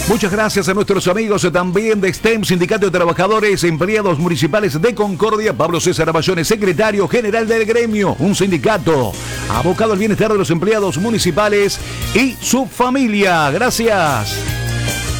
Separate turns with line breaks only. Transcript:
Muchas gracias a nuestros amigos también de STEM, Sindicato de Trabajadores Empleados Municipales de Concordia. Pablo César Abayones, secretario general del gremio, un sindicato abocado al bienestar de los empleados municipales y su familia. Gracias.